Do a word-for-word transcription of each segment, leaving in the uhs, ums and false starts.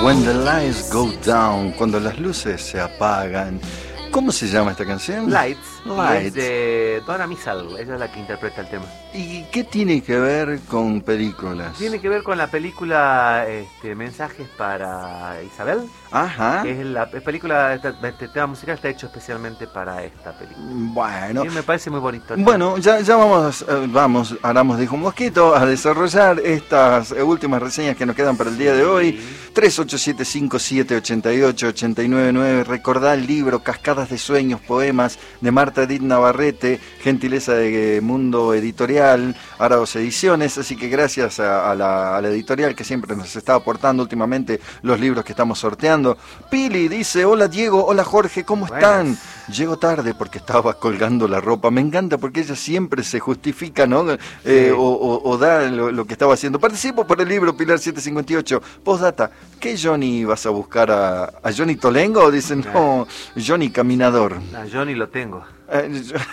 When the lights go down, cuando las luces se apagan. ¿Cómo se llama esta canción? Lights. Lights. Es de Donna Missal, ella es la que interpreta el tema. ¿Y qué tiene que ver con películas? Tiene que ver con la película este, Mensajes para Isabel. Ajá. Que es la es película, este, este tema musical está hecho especialmente para esta película. Bueno. Y me parece muy bonito. Bueno, ya, ya vamos, eh, vamos, Aramos dijo un mosquito, a desarrollar estas eh, últimas reseñas que nos quedan para el día de hoy. tres ocho siete cinco siete ocho ocho ocho nueve nueve. Recordá el libro Cascadas de Sueños, Poemas de Marta Edith Navarrete, gentileza de Mundo Editorial, Araos Ediciones. Así que gracias a, a, la, a la editorial que siempre nos está aportando últimamente los libros que estamos sorteando. Pili dice: hola Diego, hola Jorge, ¿cómo están? Buenas. Llego tarde porque estaba colgando la ropa. Me encanta porque ella siempre se justifica, ¿no? Sí. Eh, o, o, o da lo, lo que estaba haciendo. Participo por el libro Pilar setecientos cincuenta y ocho. Postdata, ¿qué Johnny vas a buscar? ¿A, a Johnny Tolengo? Dicen, no, Johnny Caminador. A Johnny lo tengo. Eh, yo...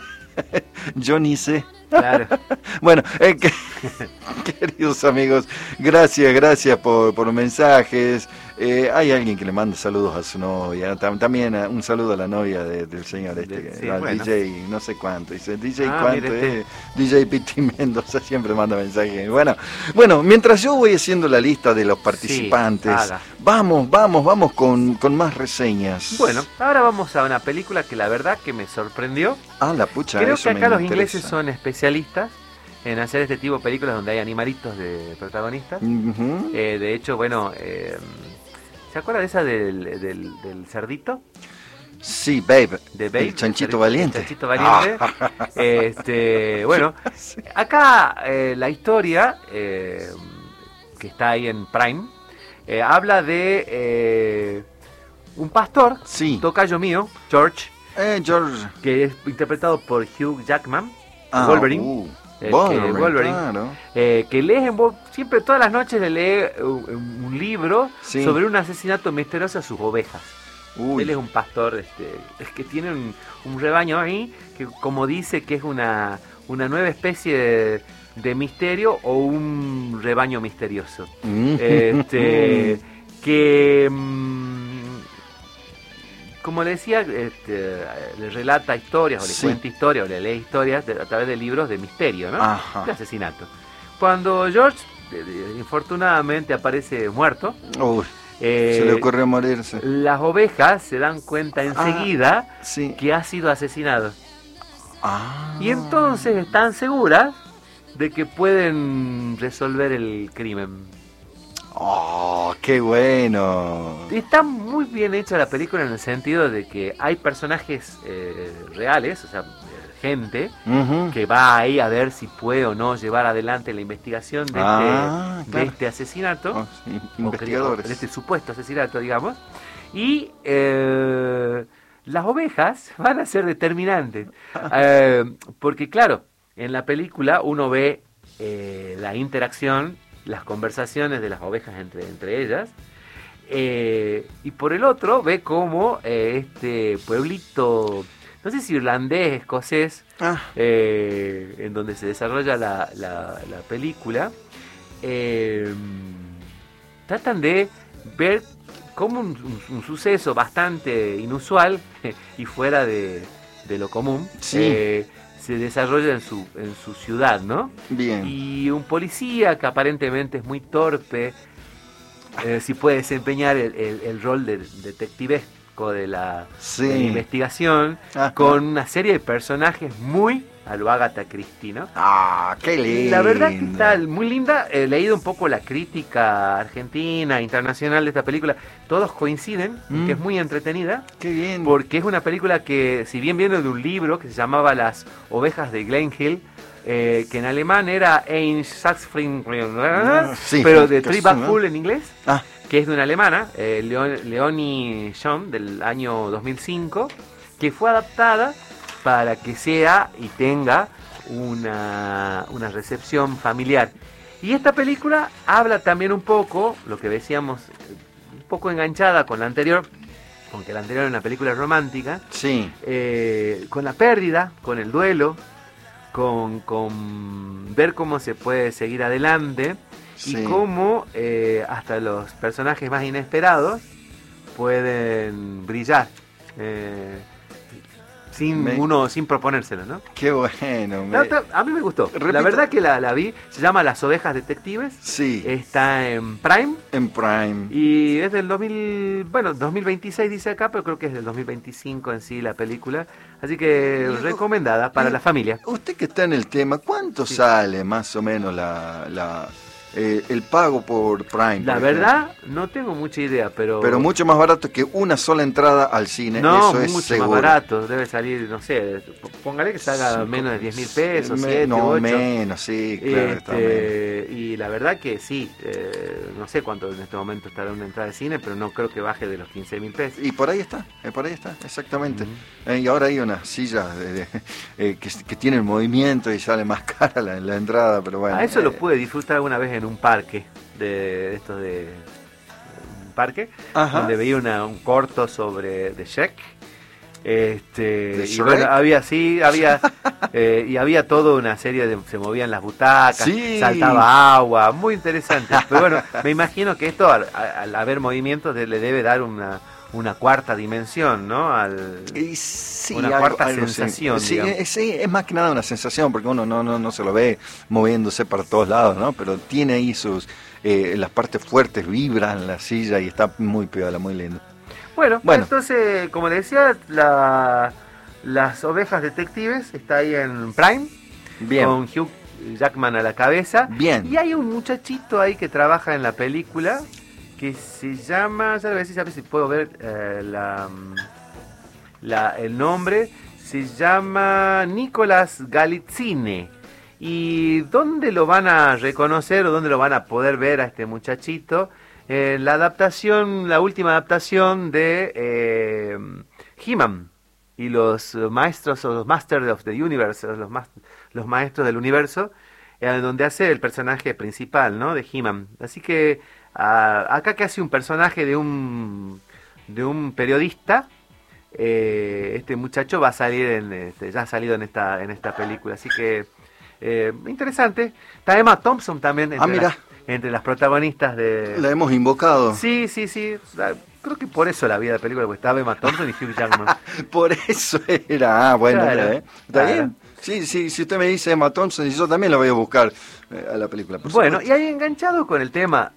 Johnny C. Claro. Bueno, eh, que, queridos amigos, gracias, gracias por, por los mensajes. Eh, hay alguien que le manda saludos a su novia, también un saludo a la novia de, del señor este, sí, al bueno. D J, no sé cuánto, dice D J ah, cuánto, este. eh, D J Piti Mendoza siempre manda mensajes. Bueno, bueno, mientras yo voy haciendo la lista de los participantes, sí, vamos, vamos, vamos con, con más reseñas. Bueno, ahora vamos a una película que la verdad que me sorprendió. Ah, la pucha, creo eso que acá me los interesa. ingleses son especialistas en hacer este tipo de películas donde hay animalitos de protagonistas. Uh-huh. eh, de hecho, bueno, eh, ¿se acuerda de esa del, del, del cerdito? Sí, Babe, de Babe, el chanchito el valiente. El chanchito valiente. Ah. Este, bueno, acá eh, la historia eh, que está ahí en Prime eh, habla de eh, un pastor, sí. tocayo mío, George, eh, George, que es interpretado por Hugh Jackman, ah, Wolverine. Uh. Eh, Wolverine, que, Wolverine claro. eh, que lee en voz, siempre todas las noches le lee un, un libro sí. sobre un asesinato misterioso a sus ovejas. Uy. Él es un pastor, este, es que tiene un, un rebaño ahí que, como dice, que es una, una nueva especie de, de misterio o un rebaño misterioso. Mm. Este, que mmm, como le decía, este, le relata historias, o le sí. cuenta historias, o le lee historias de, a través de libros de misterio, ¿no? Ajá. De asesinato. Cuando George, de, de, infortunadamente, aparece muerto, Uy, eh, se le ocurrió morirse. Las ovejas se dan cuenta enseguida ah, sí. que ha sido asesinado. Ah. Y entonces están seguras de que pueden resolver el crimen. ¡Oh, qué bueno! Está muy bien hecha la película en el sentido de que hay personajes eh, reales, o sea, gente uh-huh. que va ahí a ver si puede o no llevar adelante la investigación de, ah, este, claro. de este asesinato, oh, sí. investigadores, de este supuesto asesinato, digamos, y eh, las ovejas van a ser determinantes, eh, porque claro, en la película uno ve eh, la interacción, las conversaciones de las ovejas entre, entre ellas, eh, y por el otro ve cómo eh, este pueblito, no sé si irlandés, escocés, ah. eh, en donde se desarrolla la, la, la película, eh, tratan de ver cómo un, un, un suceso bastante inusual y fuera de, de lo común, sí. eh, se desarrolla en su, en su ciudad, ¿no? Bien. Y un policía que aparentemente es muy torpe, eh, si puede desempeñar el, el, el rol de detectivesco de la, sí. de la investigación, ajá. con una serie de personajes muy a lo Agatha Christie, ¿no? ¡Ah, qué lindo! La verdad que está muy linda. He leído un poco la crítica argentina, internacional de esta película. Todos coinciden mm. que es muy entretenida. ¡Qué bien! Porque es una película que, si bien viene de un libro que se llamaba Las ovejas de Glen Hill, eh, que en alemán era Ein Satzfring, sí, pero de Tribachul en inglés, ah. que es de una alemana, eh, Leon, Leonie Schoen, del año dos mil cinco, que fue adaptada para que sea y tenga una, una recepción familiar. Y esta película habla también un poco, lo que decíamos, un poco enganchada con la anterior, aunque la anterior era una película romántica, sí. eh, con la pérdida, con el duelo, con, con ver cómo se puede seguir adelante Sí. y cómo eh, hasta los personajes más inesperados pueden brillar eh, sin Me- uno sin proponérselo, ¿no? Qué bueno. me- La otra- a mí me gustó. Repito. La verdad que la, la vi, se llama Las Ovejas Detectives, Sí, está en Prime en Prime. y es del dos mil, bueno, dos mil veintiséis dice acá, pero creo que es del dos mil veinticinco en sí la película, así que Y- recomendada para y- la familia. Usted que está en el tema, ¿cuánto Sí. sale más o menos la, la eh, el pago por Prime? La por verdad, ejemplo? no tengo mucha idea, pero... Pero mucho más barato que una sola entrada al cine, No, eso es mucho seguro. más barato, debe salir, no sé, póngale que salga Sí, menos de diez mil pesos, me- siete, no, ocho. menos, sí, claro, está menos. Este, y la verdad que sí, eh, no sé cuánto en este momento estará una entrada de cine, pero no creo que baje de los quince mil pesos. Y por ahí está, eh, por ahí está, exactamente. Ujú. Eh, y ahora hay unas sillas de- de- eh, que, que tienen movimiento y sale más cara la, la entrada, pero bueno. A eso lo eh, pude disfrutar alguna vez en un parque, de, de estos de... un parque, Ajá. donde veía una- un corto sobre The Shrek. Este, ¿De y Shrek? bueno, había sí, había eh, y había toda una serie de, se movían las butacas, Sí. saltaba agua, muy interesante. Pero bueno, me imagino que esto al, al haber movimientos de- le debe dar una, una cuarta dimensión, ¿no? Al, Y sí, Una algo- cuarta algo sí. sensación, Sí, digamos. es, sí, es más que nada una sensación, porque uno no, no, no se lo ve moviéndose para todos lados, ¿no? Pero tiene ahí sus, eh, las partes fuertes, vibran la silla y está muy piola, muy lindo. Bueno, Bueno. entonces, como le decía, la, Las Ovejas Detectives está ahí en Prime, Bien, con Hugh Jackman a la cabeza. bien. Y hay un muchachito ahí que trabaja en la película que se llama, ya le voy a decir, a ver si puedo ver eh, la, la- el nombre, se llama Nicolas Galitzine. ¿Y dónde lo van a reconocer o dónde lo van a poder ver a este muchachito? Eh, la adaptación, la última adaptación de eh, He-Man y los eh, maestros o los Masters of the Universe, o los, mas- los maestros del universo, eh, donde hace el personaje principal, ¿no? De He-Man. Así que ah, acá que hace un personaje de un de un periodista, eh, este muchacho va a salir en este, ya ha salido en esta en esta película, así que eh, interesante. Está Emma Thompson también entre, Ah, mira. las, entre las protagonistas de... La hemos invocado. Sí, sí, sí. Ah, creo que por eso la vi la película, porque estaba Emma Thompson y Hugh Jackman. Por eso era. Ah, bueno, Claro, mira, ¿eh? ¿Está claro. bien? Sí, sí, si usted me dice Emma Thompson, y yo también la voy a buscar eh, a la película. por Bueno, y supuesto. ahí enganchado con el tema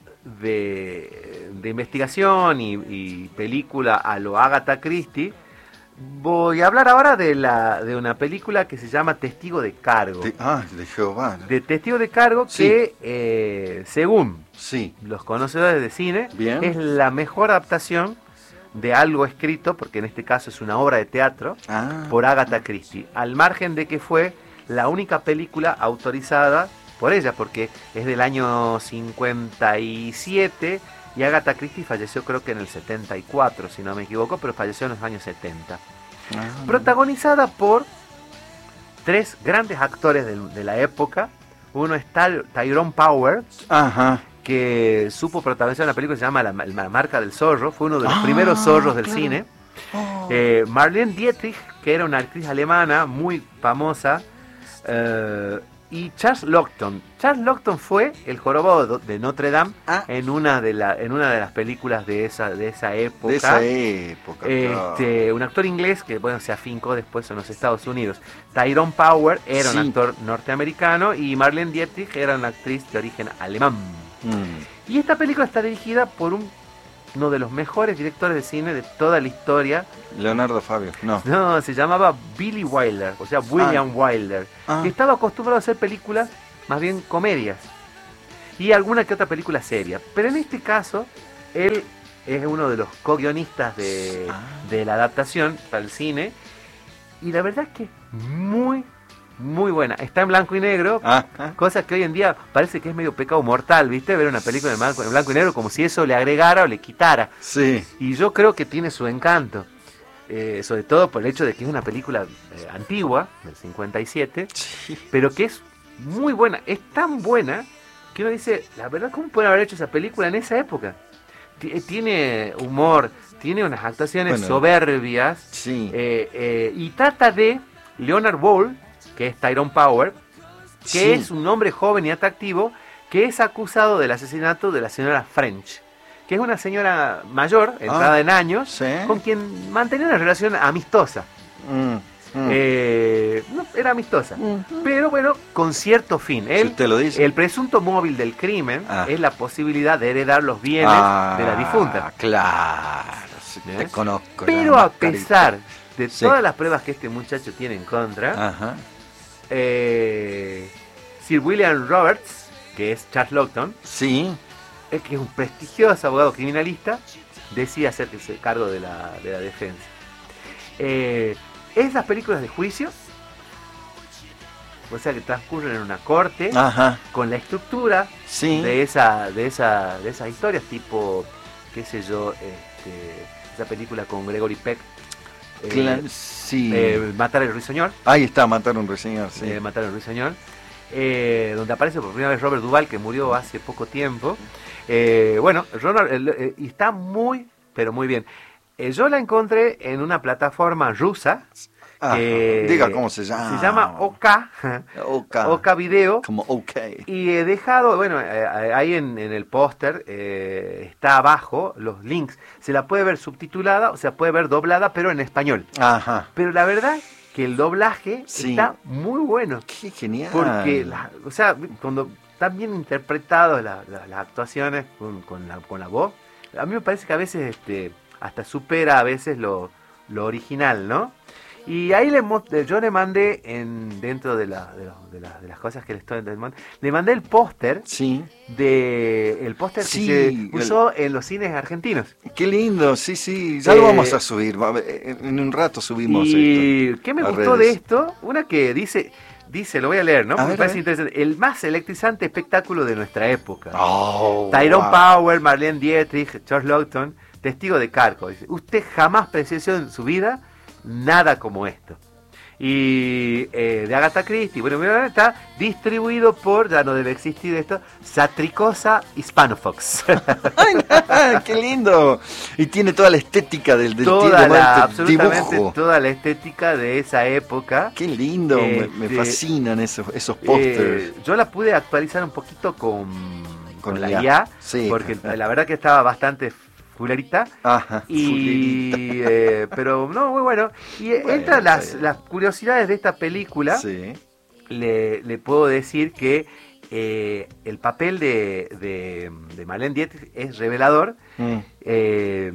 de, de investigación y, y película a lo Agatha Christie, voy a hablar ahora de la de una película que se llama Testigo de Cargo. De- ah, de Jehová. ¿no? De Testigo de Cargo Sí. que, eh, según Sí, los conocedores de cine, Bien. es la mejor adaptación de algo escrito, porque en este caso es una obra de teatro, ah, por Agatha Christie, al margen de que fue la única película autorizada por ella, porque es del año cincuenta y siete y Agatha Christie falleció creo que en el setenta y cuatro, si no me equivoco, pero falleció en los años setenta. ah, Protagonizada por tres grandes actores de, de la época. Uno es Ty- Tyrone Power, Ajá. que supo protagonizar una película que se llama La, la Marca del Zorro, fue uno de los Ah, primeros zorros del claro. cine. Oh. Eh, Marlene Dietrich, que era una actriz alemana muy famosa, eh, y Charles Lockton. Charles Lockton fue el jorobado de Notre Dame Ah. en una de la, en una de las películas de esa de esa época. De esa época. claro. Este, un actor inglés que bueno se afincó después en los Estados Unidos. Tyrone Power era un Sí. actor norteamericano y Marlene Dietrich era una actriz de origen alemán. Mm. Y esta película está dirigida por un, uno de los mejores directores de cine de toda la historia. Leonardo Fabio, no. No, se llamaba Billy Wilder, o sea, William Wilder, Ah. que estaba acostumbrado a hacer películas, más bien comedias, y alguna que otra película seria. Pero en este caso, él es uno de los co-guionistas de, Ah. de la adaptación para el cine, y la verdad es que es muy, muy buena. Está en blanco y negro, Ah, ah. cosa que hoy en día parece que es medio pecado mortal, ¿viste? Ver una película en blanco, en blanco y negro como si eso le agregara o le quitara. Sí. Y yo creo que tiene su encanto, eh, sobre todo por el hecho de que es una película eh, antigua, del cincuenta y siete, Sí. pero que es muy buena. Es tan buena que uno dice, la verdad, ¿cómo pueden haber hecho esa película en esa época? T- eh, tiene humor, tiene unas actuaciones Bueno. soberbias, Sí. eh, eh, y trata de Leonard Ball, que es Tyrone Power, que Sí. es un hombre joven y atractivo, que es acusado del asesinato de la señora French, que es una señora mayor, entrada ah, en años, ¿sí? con quien mantenía una relación amistosa. Mm, mm. Eh, no, era amistosa, mm. pero bueno, con cierto fin. Él, si usted lo dice. El presunto móvil del crimen ah. es la posibilidad de heredar los bienes ah, de la difunta. Claro, si te conozco. Pero a pesar de sí. todas las pruebas que este muchacho tiene en contra, Ajá. Eh, Sir William Roberts, que es Charles Laughton, sí. es que es un prestigioso abogado criminalista, decide hacerse cargo de la, de la defensa. Eh, esas películas de juicio, o sea que transcurren en una corte, Ajá. con la estructura sí. de esa, de esa, de esas historias, tipo, qué sé yo, este, esa película con Gregory Peck. Eh, sí. eh, Matar al Ruiseñor. Ahí está, Matar a un Ruiseñor, sí. Eh, Matar al Ruiseñor. Eh, donde aparece por primera vez Robert Duvall, que murió hace poco tiempo. Eh, bueno, Ronald, eh, eh, y está muy, pero muy bien. Eh, yo la encontré en una plataforma rusa. Ah, que diga cómo se llama. Se llama Oka. Oka. Oka Video. Como OK. Y he dejado, bueno, eh, ahí en, en el póster eh, está abajo los links. Se la puede ver subtitulada, o sea, puede ver doblada, pero en español. Ajá. Pero la verdad que el doblaje sí. está muy bueno. Qué genial. Porque, la, o sea, cuando están bien interpretadas la, la, las actuaciones con, con, la, con la voz, a mí me parece que a veces este, hasta supera a veces lo, lo original, ¿no? Y ahí le, yo le mandé, en, dentro de, la, de, la, de, la, de las cosas que le estoy mandando, le mandé el póster sí. de el póster sí, que se usó el... en los cines argentinos. Qué lindo, sí, sí, ya eh, lo vamos a subir, en un rato subimos y esto. ¿Y qué me gustó redes. de esto? Una que dice, dice, lo voy a leer, ¿no? A Porque ver, me parece interesante. El más electrizante espectáculo de nuestra época. Oh, Tyrone wow. Power, Marlene Dietrich, George Laughton, testigo de Carco. Dice, usted jamás presenció en su vida nada como esto. Y eh, de Agatha Christie, bueno, está distribuido por, ya no debe existir esto, Satricosa Hispanofox. ¡Ay, qué lindo! Y tiene toda la estética del, del toda dibujo. la, absolutamente toda la estética de esa época. Qué lindo, eh, me, me de, fascinan esos, esos pósters. Eh, yo la pude actualizar un poquito con, con, con la I A, sí. porque la verdad que estaba bastante fulerita. Ajá, y eh, pero no, muy bueno. Y bueno, entre las, las curiosidades de esta película, sí. le, le puedo decir que eh, el papel de, de, de Marlene Dietrich es revelador. Mm. Eh,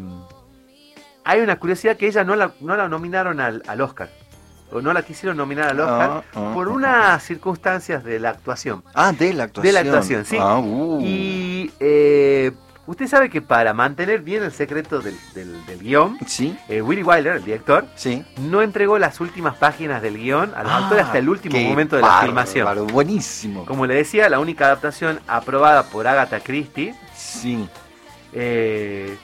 hay una curiosidad que ella no la, no la nominaron al, al Oscar. O no la quisieron nominar al Oscar ah, ah, por unas circunstancias de la actuación. Ah, de la actuación. De la actuación, sí. Ah, uh. Y eh, usted sabe que para mantener bien el secreto del, del, del guión, ¿sí? eh, Willy Wilder, el director, ¿sí? no entregó las últimas páginas del guión a los ah, actores hasta el último momento de la bárbaro, filmación. Buenísimo. Como le decía, la única adaptación aprobada por Agatha Christie. Sí. Eh,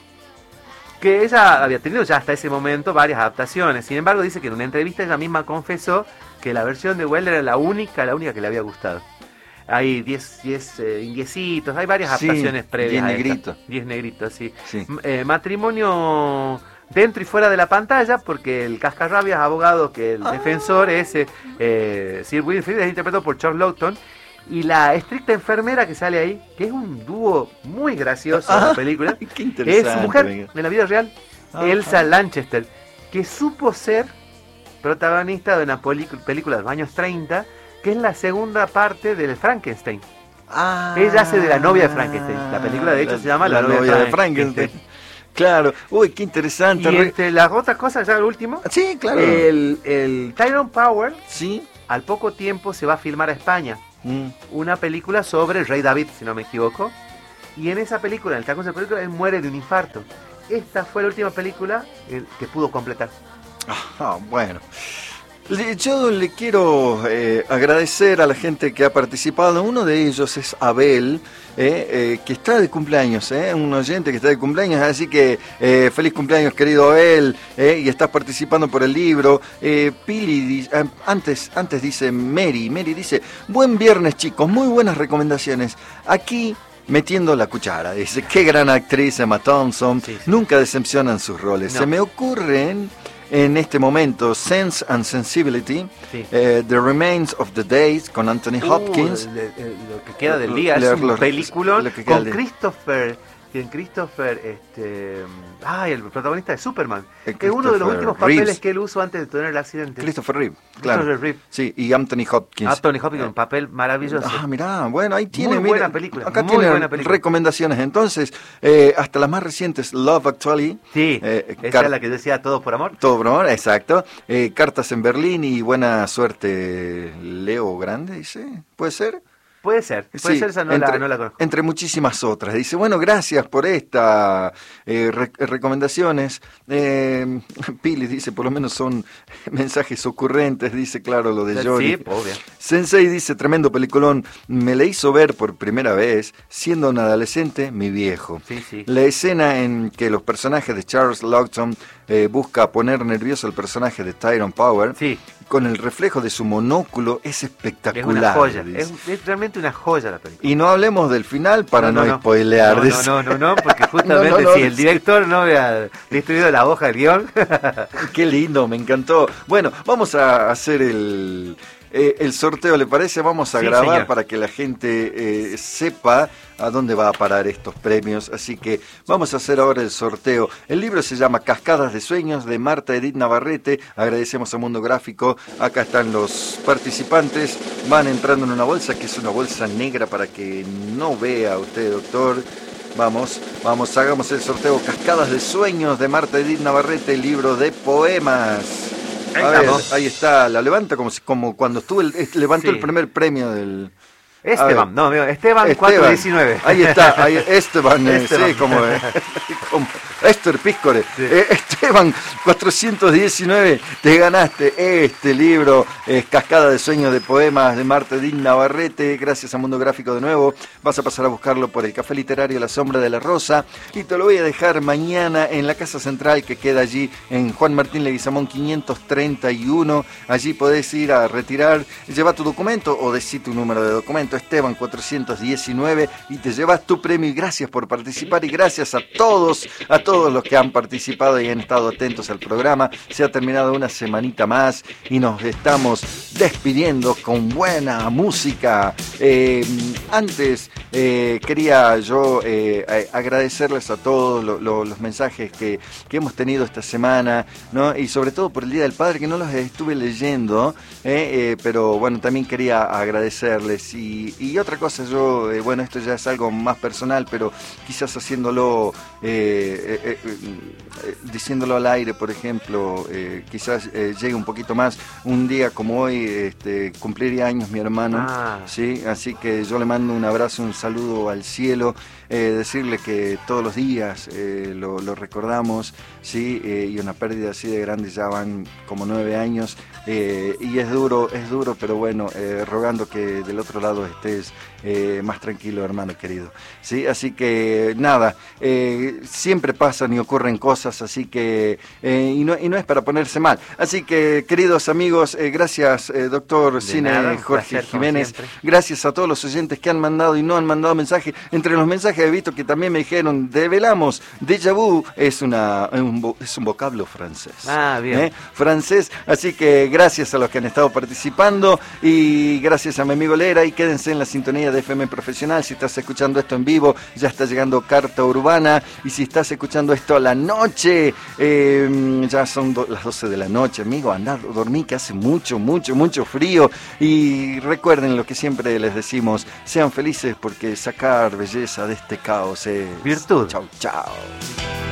que ella había tenido ya hasta ese momento varias adaptaciones. Sin embargo, dice que en una entrevista ella misma confesó que la versión de Wilder era la única, la única que le había gustado. Hay diez eh, indiecitos, hay varias sí, adaptaciones previas. diez negritos. diez negritos, sí. sí. Eh, matrimonio dentro y fuera de la pantalla, porque el cascarrabias abogado, que el ah. defensor es eh, Sir Wilfrid, es interpretado por Charles Laughton. Y la estricta enfermera que sale ahí, que es un dúo muy gracioso ah, en la película, qué interesante, es mujer venga. de la vida real, ah, Elsa ah. Lanchester, que supo ser protagonista de una película de los años treinta, que es la segunda parte del Frankenstein. Ah, ella hace de la novia de Frankenstein. La película de hecho la, se llama La, la novia, novia de Frankenstein. Frankenstein. Frankenstein. Claro, uy, qué interesante. Y entre las otras cosas, ya el último. Sí, claro. El, el Tyrone Power, sí. al poco tiempo se va a filmar a España. Mm. Una película sobre el rey David, si no me equivoco. Y en esa película, en el transcurso de la película, él muere de un infarto. Esta fue la última película que pudo completar. Ah, bueno. Yo le quiero eh, agradecer a la gente que ha participado. Uno de ellos es Abel, eh, eh, que está de cumpleaños, eh, un oyente que está de cumpleaños. Así que eh, feliz cumpleaños, querido Abel, eh, y estás participando por el libro. Eh, Pili, eh, antes, antes dice Mary, Mary dice, buen viernes chicos, muy buenas recomendaciones. Aquí metiendo la cuchara, dice, qué gran actriz Emma Thompson, sí, sí. Nunca decepcionan sus roles. No. Se me ocurren en este momento Sense and Sensibility, Sí. eh, The Remains of the Days con Anthony Hopkins. Uh, le- le- lo que queda del día Leer es un los- peliculón lo que queda con del día. Christopher, quien Christopher, este, ay, el protagonista de Superman, Eh, que es uno de los Christopher últimos Reeves. papeles que él usó antes de tener el accidente. Christopher Reeve, claro. Christopher Reeve. Sí, y Anthony Hopkins. Anthony Hopkins, un papel maravilloso. Ah, mirá, bueno, ahí tiene, Muy mira, buena película, acá muy tiene buena película. recomendaciones. Entonces, eh, hasta las más recientes, Love Actually. Sí, eh, esa car- es la que decía Todo por Amor. Todo por amor, exacto. Eh, Cartas en Berlín y Buena Suerte, Leo Grande, dice, ¿puede ser? Puede ser, puede Sí, ser, esa no, entre, la, no la conozco. entre muchísimas otras. Dice, bueno, gracias por estas eh, re- recomendaciones. Eh, Pili dice, por lo menos son mensajes ocurrentes, dice, claro, lo de Johnny. Sí, obvio. Sensei dice, tremendo peliculón, me le hizo ver por primera vez, siendo un adolescente, mi viejo. Sí, sí. La escena en que los personajes de Charles Laughton eh, busca poner nervioso al personaje de Tyrone Power, Sí, con el reflejo de su monóculo, es es espectacular. una joya, dice. es, es realmente una joya la película. Y no hablemos del final para no, spoilear. No, dice. no, no, no, no, porque justamente No, no, no, si el dice. director no había destruido la hoja del guión. Qué lindo, me encantó. Bueno, vamos a hacer el, eh, el sorteo, ¿le parece? Vamos a Sí, grabar señor. para que la gente eh, sepa a dónde va a parar estos premios. Así que vamos a hacer ahora el sorteo. El libro se llama Cascadas de Sueños, de Marta Edith Navarrete. Agradecemos a Mundo Gráfico. Acá están los participantes. Van entrando en una bolsa, que es una bolsa negra para que no vea usted, doctor. Vamos, vamos, hagamos el sorteo. Cascadas de Sueños, de Marta Edith Navarrete, libro de poemas. Ahí A ver, estamos. ahí está, la levanta como, si- como cuando estuvo, el, es- levantó Sí. el primer premio del... Esteban, no, amigo, Esteban, Esteban. cuatro diecinueve. Ahí está, ahí, Esteban, eh, Esteban. sí, como, eh, como Esther Píscore. Sí. Eh, Esteban, cuatrocientos diecinueve, te ganaste este libro, eh, Cascada de Sueños de Poemas, de Marta Edith Navarrete. Gracias a Mundo Gráfico de nuevo. Vas a pasar a buscarlo por el Café Literario La Sombra de la Rosa, y te lo voy a dejar mañana en la Casa Central, que queda allí en Juan Martín Leguizamón quinientos treinta y uno. Allí podés ir a retirar, lleva tu documento o decí tu número de documento, Esteban cuatrocientos diecinueve, y te llevas tu premio. Y gracias por participar, y gracias a todos, a todos los que han participado y han estado atentos al programa. Se ha terminado una semanita más y nos estamos despidiendo con buena música. Eh, antes eh, quería yo eh, a- agradecerles a todos lo- lo- los mensajes que, que hemos tenido esta semana, ¿no? Y sobre todo por el Día del Padre, que no los estuve leyendo, ¿eh? Eh, pero bueno, también quería agradecerles. Y, y otra cosa, yo, eh, bueno, esto ya es algo más personal, pero quizás haciéndolo, eh, eh, eh, eh, diciéndolo al aire, por ejemplo, eh, quizás eh, llegue un poquito más. Un día como hoy, este, cumpliría años mi hermano, Ah. ¿sí? Así que yo le mando un abrazo, un saludo al cielo, eh, decirle que todos los días eh, lo, lo recordamos, ¿sí? Eh, y una pérdida así de grande, ya van como nueve años, eh, y es duro, es duro, pero bueno, eh, rogando que del otro lado estés eh, más tranquilo, hermano querido, ¿sí? Así que nada, eh, siempre pasan y ocurren cosas, así que, eh, y, no, y no es para ponerse mal. Así que, queridos amigos, eh, gracias, eh, doctor De Cine nada, un Jorge placer, como Jiménez, siempre. gracias a todos los oyentes que han mandado y no han mandado mensaje. Entre los mensajes he visto que también me dijeron, develamos, déjà vu es, una, un, vo- es un vocablo francés. Ah, bien. ¿eh? Francés, así que gracias a los que han estado participando y gracias a mi amigo Lera, y quédense en la sintonía de F M Profesional. Si estás escuchando esto en vivo, ya está llegando Carta Urbana, y si estás escuchando esto a la noche, eh, ya son do- las doce de la noche, amigo, andá a dormir, que hace mucho, mucho, mucho frío. Y recuerden lo que siempre les decimos, sean felices, porque sacar belleza de este caos es Virtud. Chau, chau.